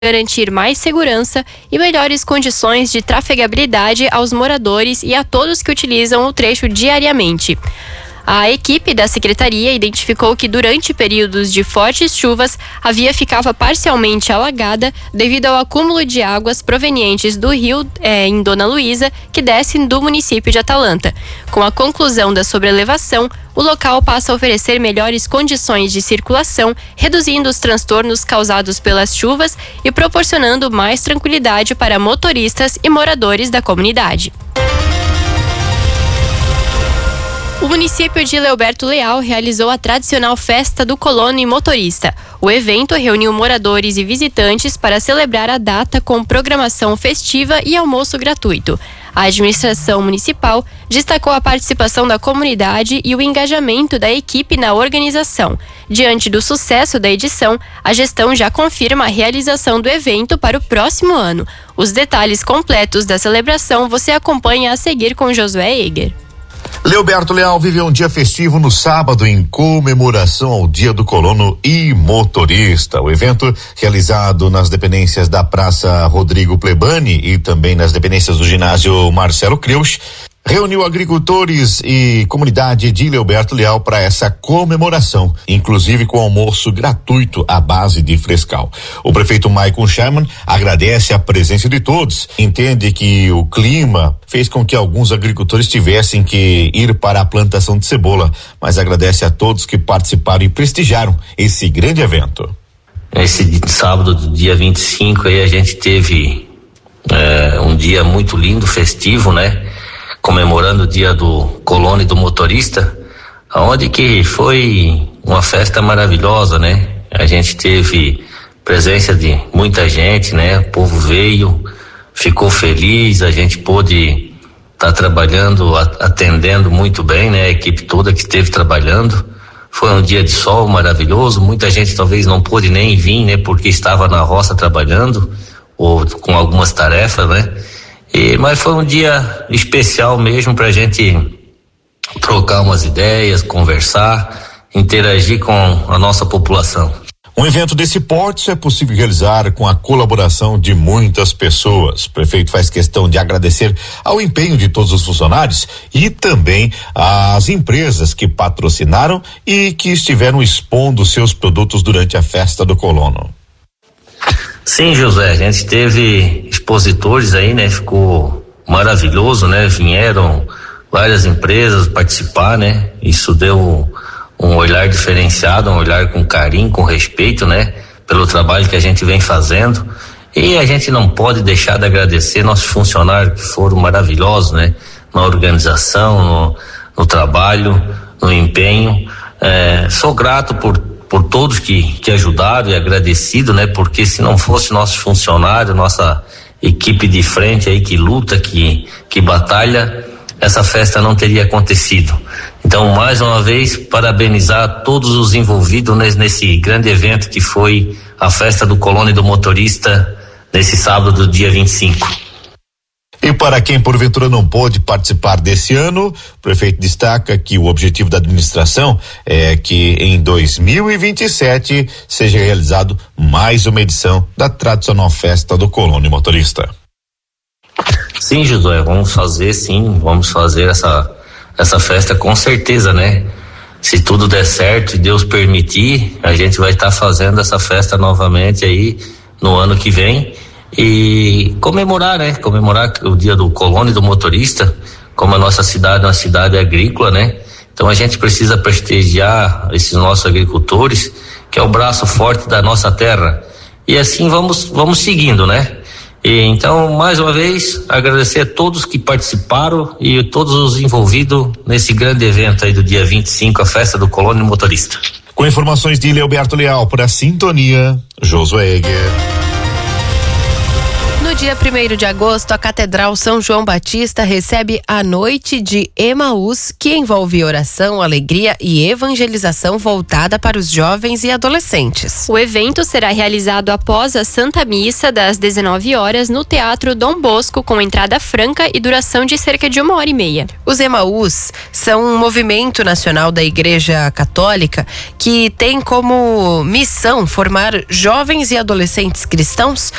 garantir mais segurança e melhores condições de trafegabilidade aos moradores e a todos que utilizam o trecho diariamente. A equipe da secretaria identificou que durante períodos de fortes chuvas, a via ficava parcialmente alagada devido ao acúmulo de águas provenientes do rio em Dona Luísa, que desce do município de Atalanta. Com a conclusão da sobrelevação, o local passa a oferecer melhores condições de circulação, reduzindo os transtornos causados pelas chuvas e proporcionando mais tranquilidade para motoristas e moradores da comunidade. O município de Leoberto Leal realizou a tradicional Festa do Colono e Motorista. O evento reuniu moradores e visitantes para celebrar a data com programação festiva e almoço gratuito. A administração municipal destacou a participação da comunidade e o engajamento da equipe na organização. Diante do sucesso da edição, a gestão já confirma a realização do evento para o próximo ano. Os detalhes completos da celebração você acompanha a seguir com Josué Eger. Leoberto Leal viveu um dia festivo no sábado em comemoração ao Dia do Colono e Motorista. O evento, realizado nas dependências da Praça Rodrigo Plebani e também nas dependências do ginásio Marcelo Creusch, reuniu agricultores e comunidade de Leoberto Leal para essa comemoração, inclusive com almoço gratuito à base de frescal. O prefeito Maicon Sherman agradece a presença de todos, entende que o clima fez com que alguns agricultores tivessem que ir para a plantação de cebola, mas agradece a todos que participaram e prestigiaram esse grande evento. Esse sábado do dia 25 aí a gente teve um dia muito lindo, festivo, né? Comemorando o Dia do Colono e do Motorista, onde que foi uma festa maravilhosa, né? A gente teve presença de muita gente, né? O povo veio, ficou feliz, a gente pôde estar trabalhando, atendendo muito bem, né? A equipe toda que esteve trabalhando. Foi um dia de sol maravilhoso, muita gente talvez não pôde nem vir, né? Porque estava na roça trabalhando, ou com algumas tarefas, né? Mas foi um dia especial mesmo para a gente trocar umas ideias, conversar, interagir com a nossa população. Um evento desse porte é possível realizar com a colaboração de muitas pessoas. O prefeito faz questão de agradecer ao empenho de todos os funcionários e também às empresas que patrocinaram e que estiveram expondo seus produtos durante a Festa do Colono. Sim, José, a gente teve expositores aí, né? Ficou maravilhoso, né? Vieram várias empresas participar, né? Isso deu um olhar diferenciado, um olhar com carinho, com respeito, né? Pelo trabalho que a gente vem fazendo. E a gente não pode deixar de agradecer nossos funcionários que foram maravilhosos, né? Na organização, no trabalho, no empenho. Sou grato por todos que ajudaram e agradecido, né? Porque se não fosse nossos funcionários, nossa equipe de frente aí que luta, que batalha, essa festa não teria acontecido. Então, mais uma vez, parabenizar todos os envolvidos nesse grande evento que foi a Festa do Colono e do Motorista nesse sábado, dia 25. E para quem porventura não pôde participar desse ano, o prefeito destaca que o objetivo da administração é que em 2027 seja realizado mais uma edição da tradicional Festa do Colono e Motorista. Sim, Josué, vamos fazer essa festa com certeza, né? Se tudo der certo e Deus permitir, a gente vai estar fazendo essa festa novamente aí no ano que vem. E comemorar, né? Comemorar o Dia do Colono e do Motorista, como a nossa cidade é uma cidade agrícola, né? Então a gente precisa prestigiar esses nossos agricultores, que é o braço forte da nossa terra. E assim vamos seguindo, né? E então, mais uma vez, agradecer a todos que participaram e todos os envolvidos nesse grande evento aí do dia 25, a Festa do Colono e Motorista. Com informações de Leoberto Leal para a Sintonia, Josué Eger. No dia dia 1º de agosto, a Catedral São João Batista recebe a Noite de Emaús, que envolve oração, alegria e evangelização voltada para os jovens e adolescentes. O evento será realizado após a Santa Missa, das 19 horas, no Teatro Dom Bosco, com entrada franca e duração de cerca de 1h30. Os Emaús são um movimento nacional da Igreja Católica que tem como missão formar jovens e adolescentes cristãos